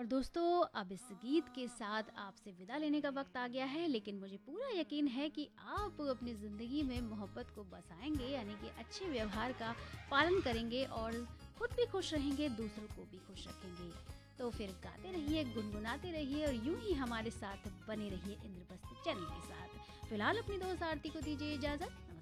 और दोस्तों अब इस गीत के साथ आपसे विदा लेने का वक्त आ गया है, लेकिन मुझे पूरा यकीन है कि आप अपनी ज़िंदगी में मोहब्बत को बसाएंगे, यानी कि अच्छे व्यवहार का पालन करेंगे और खुद भी खुश रहेंगे, दूसरों को भी खुश रखेंगे। तो फिर गाते रहिए, गुनगुनाते रहिए और यूं ही हमारे साथ बने रहिए इंद्रप्रस्थ चैनल के साथ। फिलहाल अपनी दोस्त आरती को दीजिए इजाज़त।